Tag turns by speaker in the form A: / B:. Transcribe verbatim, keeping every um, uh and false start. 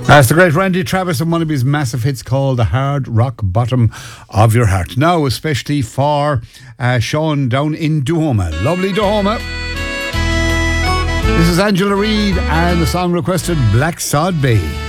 A: That's the great Randy Travis and one of his massive hits called The Hard Rock Bottom of Your Heart. Now, especially for uh, Sean down in Duhoma. Lovely Duhoma. This is Angela Reid and the song requested Black Sod Bay.